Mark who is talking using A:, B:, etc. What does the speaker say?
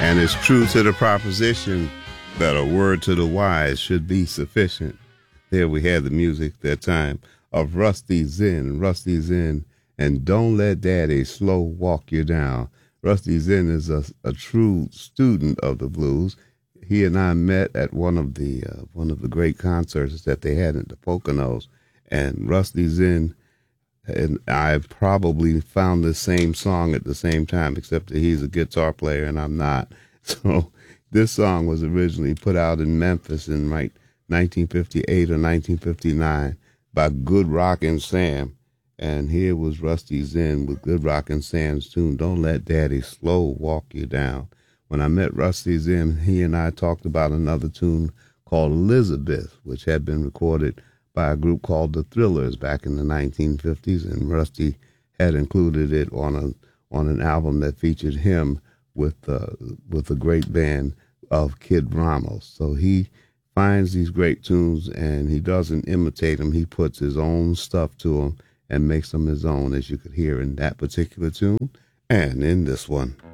A: And it's true to the proposition that a word to the wise should be sufficient. There we had the music that time of Rusty Zen, and Don't Let Daddy Slow Walk You Down. Rusty Zen is a true student of the blues. He and I met at one of the great concerts that they had at the Poconos, and Rusty Zen and I probably found the same song at the same time, except that he's a guitar player and I'm not. So this song was originally put out in Memphis in 1958 or 1959 by Good Rockin' Sam. And here was Rusty Zen with Good Rockin' Sam's tune, Don't Let Daddy Slow Walk You Down. When I met Rusty Zen, he and I talked about another tune called Elizabeth, which had been recorded by a group called the Thrillers back in the 1950s, and Rusty had included it on an album that featured him with a great band of Kid Ramos. So he finds these great tunes and he doesn't imitate them. He puts his own stuff to them and makes them his own, as you could hear in that particular tune and in this one.